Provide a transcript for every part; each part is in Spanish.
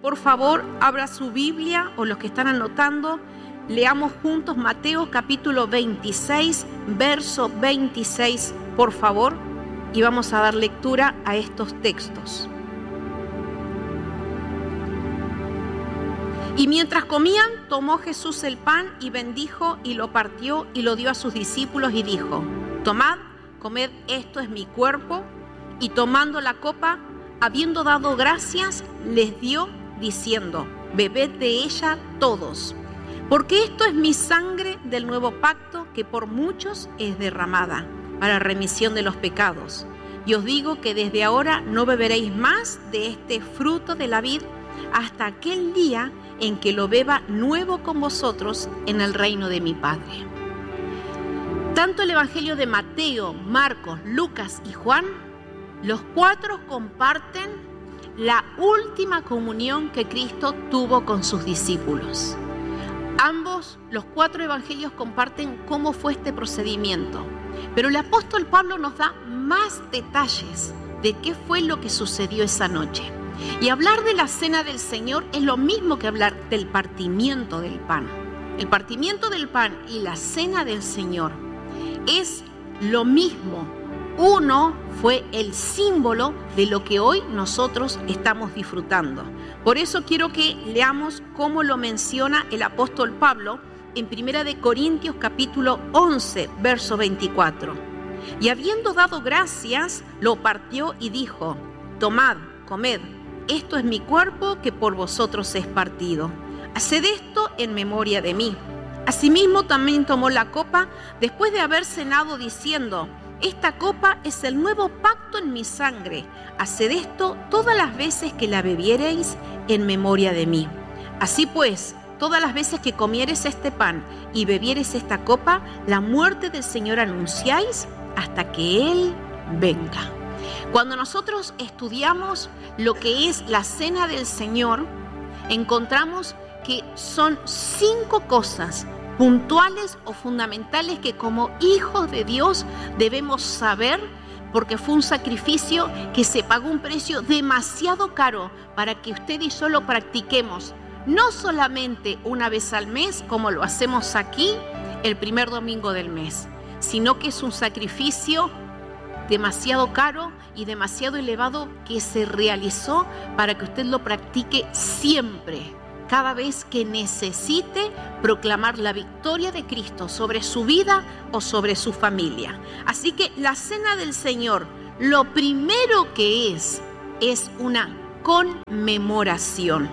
por favor, abra su Biblia o los que están anotando, leamos juntos Mateo capítulo 26, verso 26, por favor, y vamos a dar lectura a estos textos. Y mientras comían, tomó Jesús el pan y bendijo y lo partió y lo dio a sus discípulos y dijo: tomad, comed, esto es mi cuerpo. Y tomando la copa, habiendo dado gracias, les dio, diciendo: bebed de ella todos, porque esto es mi sangre del nuevo pacto, que por muchos es derramada para remisión de los pecados. Y os digo que desde ahora no beberéis más de este fruto de la vid hasta aquel día en que lo beba nuevo con vosotros en el reino de mi Padre. Tanto el Evangelio de Mateo, Marcos, Lucas y Juan, los cuatro comparten la última comunión que Cristo tuvo con sus discípulos. Ambos, los cuatro evangelios, comparten cómo fue este procedimiento, pero el apóstol Pablo nos da más detalles de qué fue lo que sucedió esa noche. Y hablar de la cena del Señor es lo mismo que hablar del partimiento del pan. El partimiento del pan y la cena del Señor es lo mismo. Uno fue el símbolo de lo que hoy nosotros estamos disfrutando. Por eso quiero que leamos cómo lo menciona el apóstol Pablo en 1 Corintios capítulo 11, verso 24. Y habiendo dado gracias, lo partió y dijo: tomad, comed, esto es mi cuerpo que por vosotros es partido. Haced esto en memoria de mí. Asimismo también tomó la copa después de haber cenado, diciendo: esta copa es el nuevo pacto en mi sangre. Haced esto todas las veces que la bebiereis en memoria de mí. Así pues, todas las veces que comiereis este pan y bebiereis esta copa, la muerte del Señor anunciáis hasta que Él venga. Cuando nosotros estudiamos lo que es la cena del Señor, encontramos que son 5 cosas puntuales o fundamentales que como hijos de Dios debemos saber, porque fue un sacrificio que se pagó un precio demasiado caro para que usted y yo lo practiquemos, no solamente una vez al mes como lo hacemos aquí el primer domingo del mes, sino que es un sacrificio demasiado caro y demasiado elevado que se realizó para que usted lo practique siempre, cada vez que necesite proclamar la victoria de Cristo sobre su vida o sobre su familia. Así que la cena del Señor, lo primero que es una conmemoración.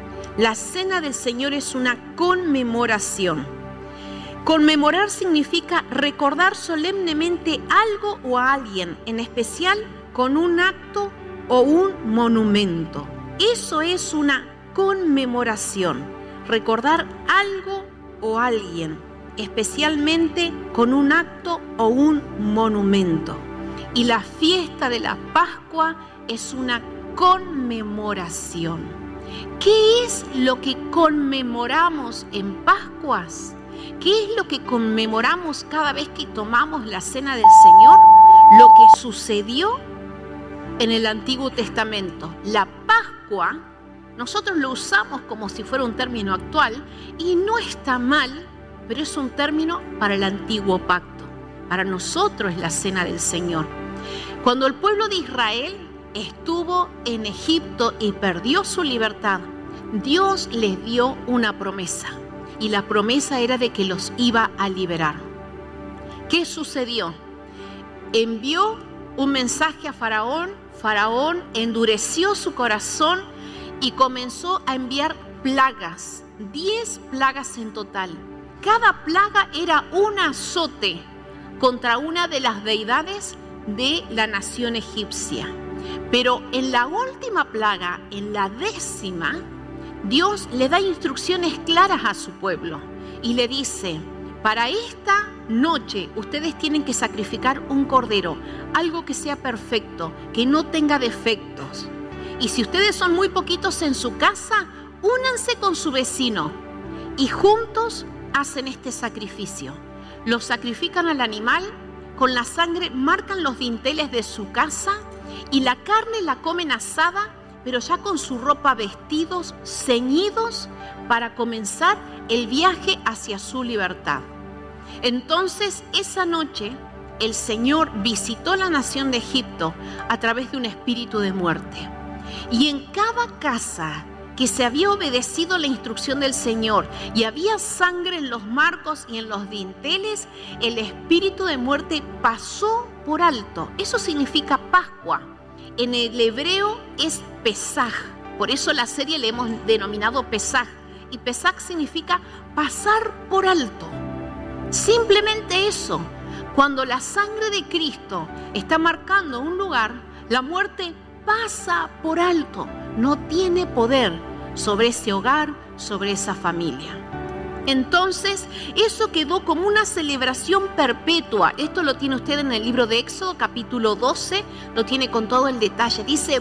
La cena del Señor es una conmemoración. Conmemorar significa recordar solemnemente algo o a alguien, en especial con un acto o un monumento. Eso es una conmemoración, recordar algo o alguien, especialmente con un acto o un monumento. Y la fiesta de la Pascua es una conmemoración. ¿Qué es lo que conmemoramos en Pascuas? ¿Qué es lo que conmemoramos cada vez que tomamos la cena del Señor? Lo que sucedió en el Antiguo Testamento. La Pascua, nosotros lo usamos como si fuera un término actual y no está mal, pero es un término para el Antiguo Pacto. Para nosotros es la cena del Señor. Cuando el pueblo de Israel estuvo en Egipto y perdió su libertad, Dios les dio una promesa. Y la promesa era de que los iba a liberar. ¿Qué sucedió? Envió un mensaje a Faraón. Faraón endureció su corazón y comenzó a enviar plagas. 10 plagas en total. Cada plaga era un azote contra una de las deidades de la nación egipcia. Pero en la última plaga, en la 10ª, Dios le da instrucciones claras a su pueblo y le dice: para esta noche ustedes tienen que sacrificar un cordero, algo que sea perfecto, que no tenga defectos. Y si ustedes son muy poquitos en su casa, únanse con su vecino y juntos hacen este sacrificio. Lo sacrifican al animal, con la sangre marcan los dinteles de su casa y la carne la comen asada pero ya con su ropa vestidos, ceñidos para comenzar el viaje hacia su libertad. Entonces, esa noche, el Señor visitó la nación de Egipto a través de un espíritu de muerte. Y en cada casa que se había obedecido la instrucción del Señor y había sangre en los marcos y en los dinteles, el espíritu de muerte pasó por alto. Eso significa Pascua. En el hebreo es Pesaj. Por eso la serie le hemos denominado Pesaj. Y Pesaj significa pasar por alto. Simplemente eso. Cuando la sangre de Cristo está marcando un lugar, la muerte pasa por alto, no tiene poder sobre ese hogar, sobre esa familia. Entonces, eso quedó como una celebración perpetua. Esto lo tiene usted en el libro de Éxodo, capítulo 12, lo tiene con todo el detalle. Dice,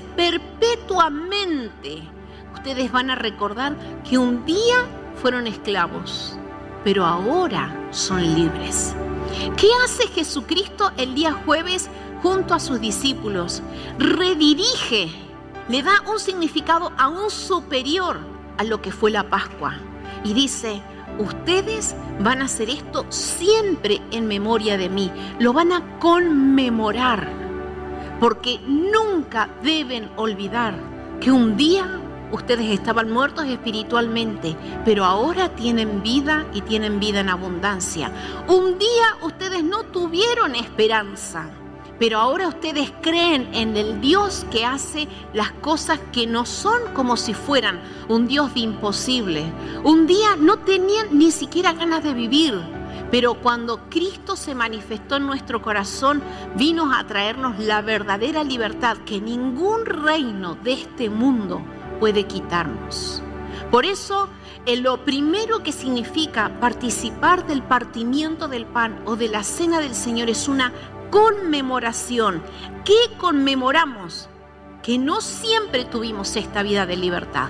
perpetuamente ustedes van a recordar que un día fueron esclavos, pero ahora son libres. ¿Qué hace Jesucristo el día jueves junto a sus discípulos? Redirige, le da un significado aún superior a lo que fue la Pascua. Y dice, ustedes van a hacer esto siempre en memoria de mí. Lo van a conmemorar, porque nunca deben olvidar que un día ustedes estaban muertos espiritualmente, pero ahora tienen vida y tienen vida en abundancia. Un día ustedes no tuvieron esperanza, pero ahora ustedes creen en el Dios que hace las cosas que no son como si fueran un Dios de imposible. Un día no tenían ni siquiera ganas de vivir, pero cuando Cristo se manifestó en nuestro corazón, vino a traernos la verdadera libertad que ningún reino de este mundo puede quitarnos. Por eso, lo primero que significa participar del partimiento del pan o de la cena del Señor es una conmemoración. ¿Qué conmemoramos? Que no siempre tuvimos esta vida de libertad,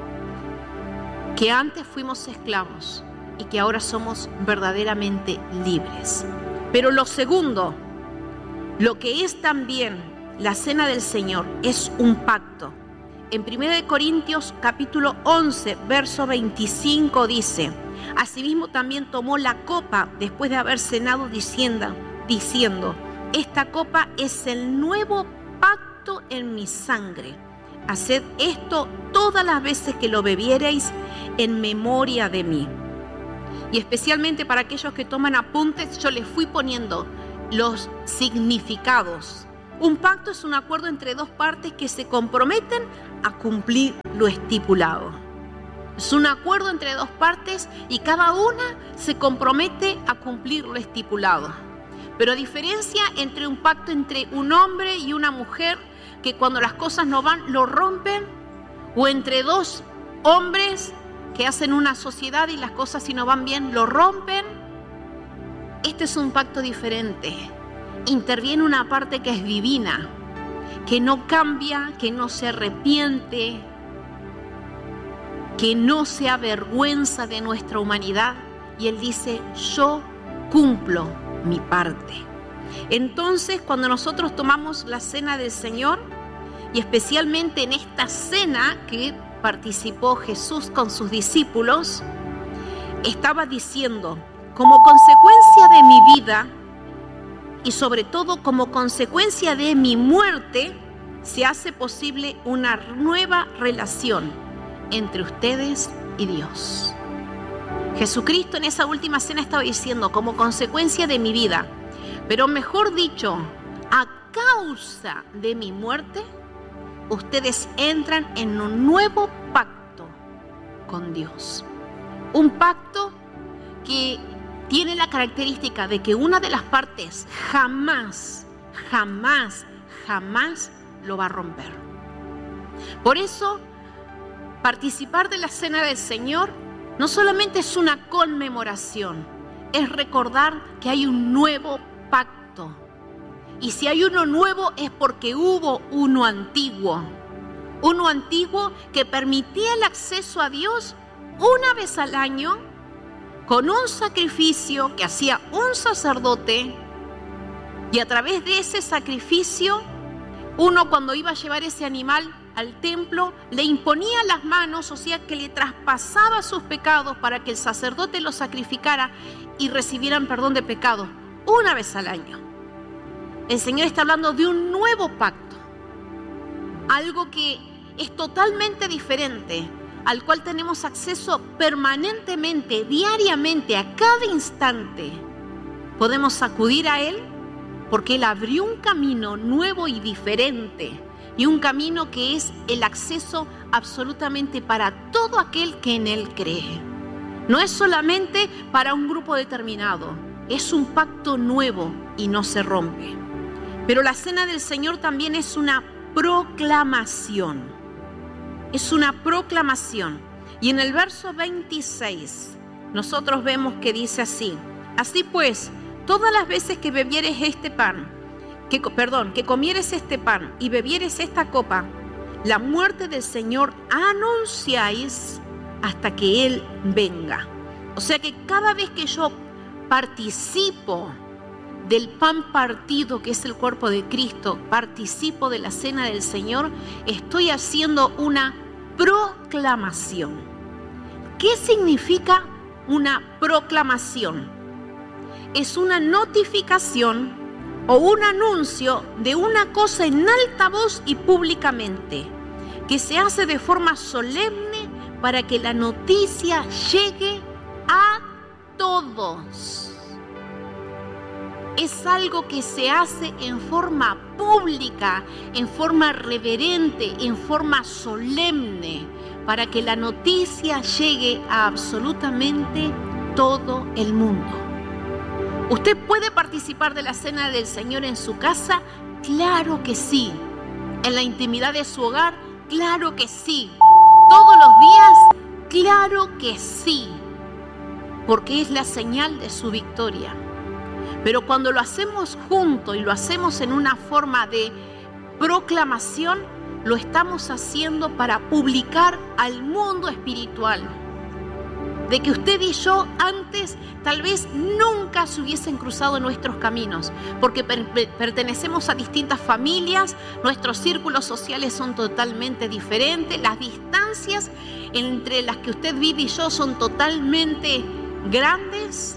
que antes fuimos esclavos y que ahora somos verdaderamente libres. Pero lo segundo, lo que es también la cena del Señor, es un pacto. En 1 Corintios capítulo 11, verso 25 dice, asimismo también tomó la copa después de haber cenado diciendo, esta copa es el nuevo pacto en mi sangre. Haced esto todas las veces que lo bebiereis en memoria de mí. Y especialmente para aquellos que toman apuntes, yo les fui poniendo los significados. Un pacto es un acuerdo entre dos partes que se comprometen a cumplir lo estipulado. Es un acuerdo entre dos partes y cada una se compromete a cumplir lo estipulado. Pero a diferencia entre un pacto entre un hombre y una mujer, que cuando las cosas no van, lo rompen, o entre dos hombres que hacen una sociedad y las cosas si no van bien, lo rompen, este es un pacto diferente. Interviene una parte que es divina, que no cambia, que no se arrepiente, que no se avergüenza de nuestra humanidad. Y Él dice, yo cumplo mi parte. Entonces, cuando nosotros tomamos la cena del Señor, y especialmente en esta cena que participó Jesús con sus discípulos, estaba diciendo, como consecuencia de mi vida, y sobre todo como consecuencia de mi muerte, se hace posible una nueva relación entre ustedes y Dios. Jesucristo en esa última cena estaba diciendo, como consecuencia de mi vida, pero mejor dicho, a causa de mi muerte, ustedes entran en un nuevo pacto con Dios. Un pacto que tiene la característica de que una de las partes jamás lo va a romper. Por eso, participar de la cena del Señor no solamente es una conmemoración, es recordar que hay un nuevo pacto. Y si hay uno nuevo es porque hubo uno antiguo. Uno antiguo que permitía el acceso a Dios una vez al año, con un sacrificio que hacía un sacerdote, y a través de ese sacrificio, uno cuando iba a llevar ese animal al templo, le imponía las manos, o sea que le traspasaba sus pecados para que el sacerdote los sacrificara y recibieran perdón de pecados una vez al año. El Señor está hablando de un nuevo pacto, algo que es totalmente diferente, al cual tenemos acceso permanentemente, diariamente, a cada instante. Podemos acudir a Él porque Él abrió un camino nuevo y diferente, y un camino que es el acceso absolutamente para todo aquel que en Él cree. No es solamente para un grupo determinado, es un pacto nuevo y no se rompe. Pero la cena del Señor también es una proclamación. Es una proclamación. Y en el verso 26 nosotros vemos que dice así: así pues, todas las veces que bebieres este pan, que comieres este pan y bebieres esta copa, la muerte del Señor anunciáis hasta que Él venga. O sea que cada vez que yo participo del pan partido, que es el cuerpo de Cristo, participo de la cena del Señor, estoy haciendo una proclamación. ¿Qué significa una proclamación? Es una notificación o un anuncio de una cosa en alta voz y públicamente, que se hace de forma solemne para que la noticia llegue a todos. Es algo que se hace en forma pública, en forma reverente, en forma solemne, para que la noticia llegue a absolutamente todo el mundo. ¿Usted puede participar de la cena del Señor en su casa? Claro que sí. ¿En la intimidad de su hogar? Claro que sí. ¿Todos los días? Claro que sí. Porque es la señal de su victoria. Pero cuando lo hacemos juntos y lo hacemos en una forma de proclamación, lo estamos haciendo para publicar al mundo espiritual de que usted y yo antes tal vez nunca se hubiesen cruzado nuestros caminos, porque pertenecemos a distintas familias, nuestros círculos sociales son totalmente diferentes, las distancias entre las que usted vive y yo son totalmente grandes,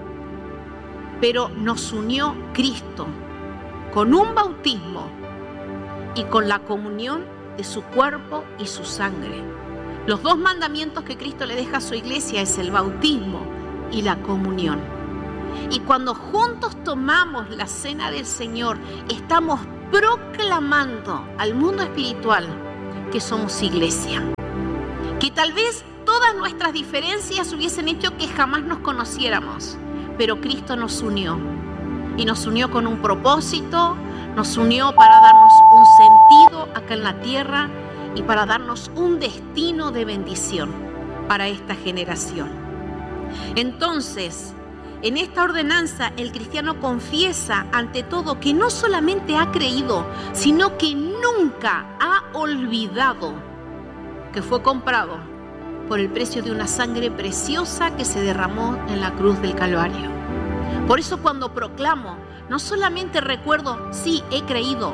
pero nos unió Cristo con un bautismo y con la comunión de su cuerpo y su sangre. Los dos mandamientos que Cristo le deja a su iglesia es el bautismo y la comunión. Y cuando juntos tomamos la cena del Señor, estamos proclamando al mundo espiritual que somos iglesia. Que tal vez todas nuestras diferencias hubiesen hecho que jamás nos conociéramos, pero Cristo nos unió. Y nos unió con un propósito, nos unió para darnos un sentido acá en la tierra y para darnos un destino de bendición para esta generación. Entonces, en esta ordenanza el cristiano confiesa ante todo que no solamente ha creído, sino que nunca ha olvidado que fue comprado por el precio de una sangre preciosa que se derramó en la cruz del Calvario. Por eso cuando proclamo, no solamente recuerdo, sí, he creído,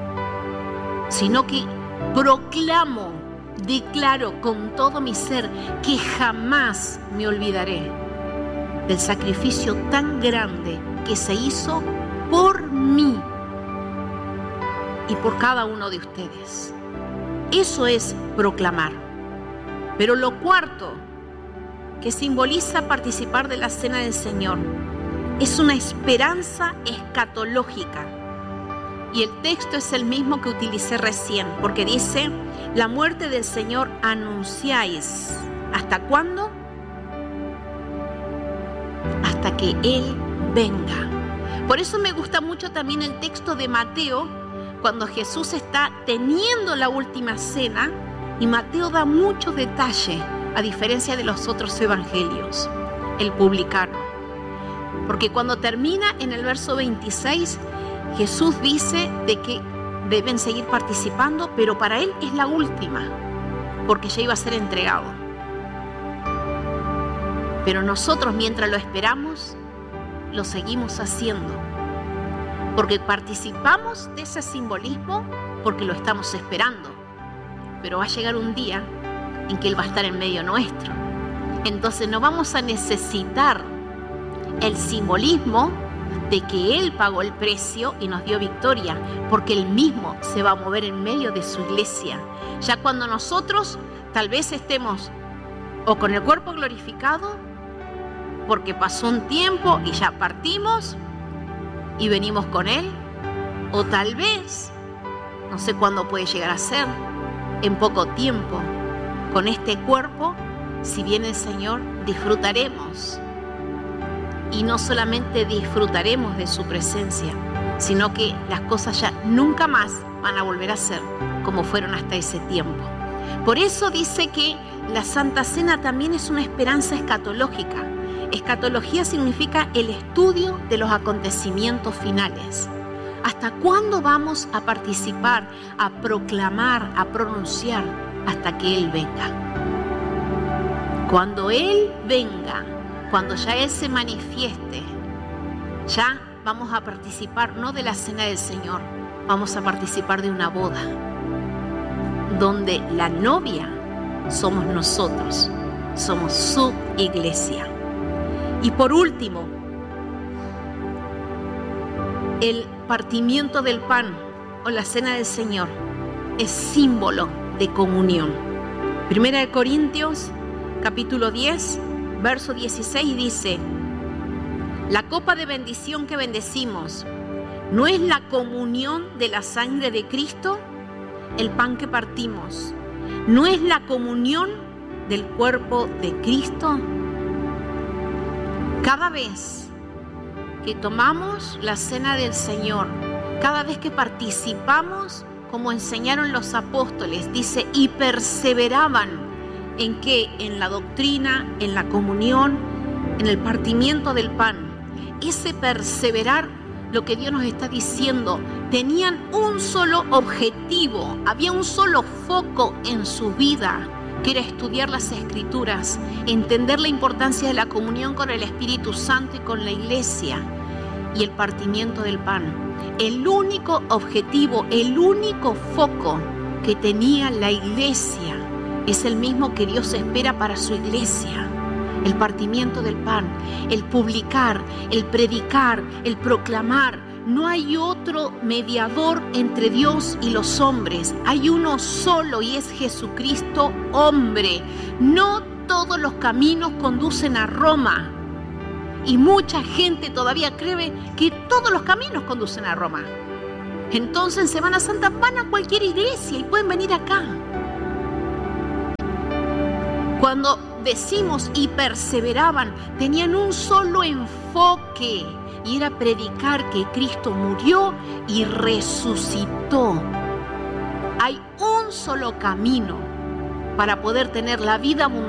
sino que proclamo, declaro con todo mi ser que jamás me olvidaré del sacrificio tan grande que se hizo por mí y por cada uno de ustedes. Eso es proclamar. Pero lo cuarto que simboliza participar de la cena del Señor es una esperanza escatológica. Y el texto es el mismo que utilicé recién, porque dice: la muerte del Señor anunciáis. ¿Hasta cuándo? Hasta que Él venga. Por eso me gusta mucho también el texto de Mateo, cuando Jesús está teniendo la última cena, y Mateo da mucho detalle, a diferencia de los otros evangelios, el publicano. Porque cuando termina en el verso 26, Jesús dice de que deben seguir participando, pero para Él es la última, porque ya iba a ser entregado. Pero nosotros, mientras lo esperamos, lo seguimos haciendo, porque participamos de ese simbolismo, porque lo estamos esperando. pero va a llegar un día en que Él va a estar en medio nuestro. Entonces no vamos a necesitar el simbolismo de que Él pagó el precio y nos dio victoria, porque Él mismo se va a mover en medio de su iglesia. Ya cuando nosotros tal vez estemos o con el cuerpo glorificado, porque pasó un tiempo y ya partimos y venimos con Él, o tal vez, no sé cuándo puede llegar a ser, en poco tiempo, con este cuerpo, si viene el Señor, disfrutaremos. Y no solamente disfrutaremos de su presencia, sino que las cosas ya nunca más van a volver a ser como fueron hasta ese tiempo. Por eso dice que la Santa Cena también es una esperanza escatológica. Escatología significa el estudio de los acontecimientos finales. ¿Hasta cuándo vamos a participar, a proclamar, a pronunciar? Hasta que Él venga. Cuando Él venga, cuando ya Él se manifieste, ya vamos a participar no de la cena del Señor, vamos a participar de una boda, donde la novia somos nosotros, somos su iglesia. Y por último, el partimiento del pan o la cena del Señor es símbolo de comunión. Primera de Corintios, capítulo 10, verso 16 dice: la copa de bendición que bendecimos, ¿no es la comunión de la sangre de Cristo? El pan que partimos, ¿no es la comunión del cuerpo de Cristo? Cada vez que tomamos la cena del Señor, cada vez que participamos, como enseñaron los apóstoles, dice, y perseveraban en qué, en la doctrina, en la comunión, en el partimiento del pan. Ese perseverar, lo que Dios nos está diciendo, tenían un solo objetivo, había un solo foco en su vida, que era estudiar las Escrituras, entender la importancia de la comunión con el Espíritu Santo y con la iglesia, y el partimiento del pan. El único objetivo, el único foco que tenía la iglesia es el mismo que Dios espera para su iglesia: el partimiento del pan, el publicar, el predicar, el proclamar. No hay otro mediador entre Dios y los hombres. Hay uno solo y es Jesucristo, hombre. No todos los caminos conducen a Roma. Y mucha gente todavía cree que todos los caminos conducen a Roma. Entonces en Semana Santa van a cualquier iglesia y pueden venir acá. Cuando decimos y perseveraban, tenían un solo enfoque, y era predicar que Cristo murió y resucitó. Hay un solo camino para poder tener la vida abundante